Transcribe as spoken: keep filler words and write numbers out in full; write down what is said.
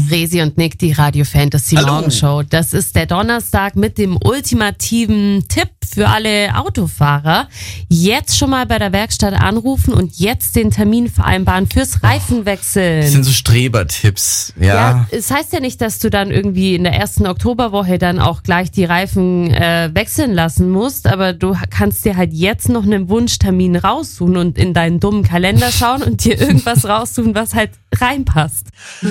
Resi und Nick, die Radio Fantasy Hallo. Morgenshow. Das ist der Donnerstag mit dem ultimativen Tipp für alle Autofahrer. Jetzt schon mal bei der Werkstatt anrufen und jetzt den Termin vereinbaren fürs Reifenwechseln. Das sind so Strebertipps, ja. Ja, es heißt ja nicht, dass du dann irgendwie in der ersten Oktoberwoche dann auch gleich die Reifen äh, wechseln lassen musst, aber du kannst dir halt jetzt noch einen Wunschtermin raussuchen und in deinen dummen Kalender schauen und dir irgendwas raussuchen, was halt reinpasst.